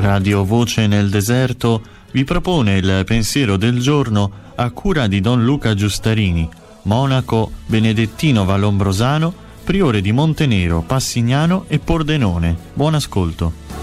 Radio Voce nel Deserto vi propone il pensiero del giorno a cura di Don Luca Giustarini, monaco benedettino vallombrosano, priore di Montenero, Passignano e Pordenone. Buon ascolto.